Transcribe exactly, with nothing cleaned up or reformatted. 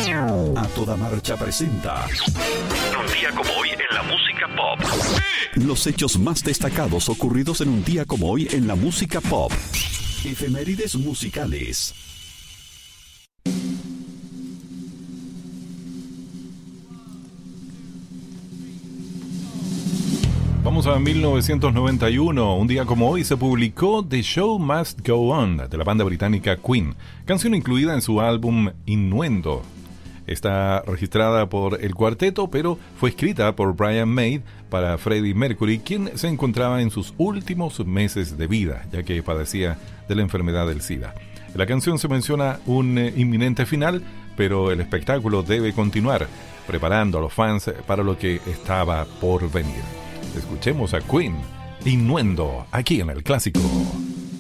A Toda Marcha presenta Un día como hoy en la música pop. los hechos más destacados ocurridos en un día como hoy en la música pop. Efemérides musicales. Vamos a mil novecientos noventa y uno. Un día como hoy se publicó The Show Must Go On, de la banda británica Queen, canción incluida en su álbum Innuendo. Está registrada por el cuarteto, pero fue escrita por Brian May para Freddie Mercury, quien se encontraba en sus últimos meses de vida, ya que padecía de la enfermedad del SIDA. En la canción se menciona un eh, inminente final, pero el espectáculo debe continuar, preparando a los fans para lo que estaba por venir. Escuchemos a Queen, Innuendo, aquí en el Clásico.